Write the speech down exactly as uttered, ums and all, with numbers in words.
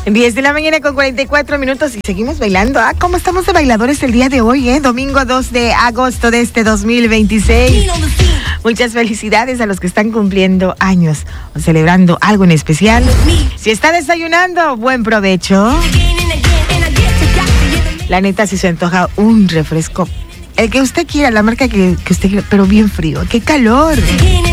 diez de la mañana con cuarenta y cuatro minutos y seguimos bailando. Ah, ¿cómo estamos de bailadores el día de hoy, eh? Domingo dos de agosto de este dos mil veintiséis. Muchas felicidades a los que están cumpliendo años o celebrando algo en especial. Si está desayunando, buen provecho. La neta, si se antoja un refresco, el que usted quiera, la marca que, que usted quiera, pero bien frío. ¡Qué calor!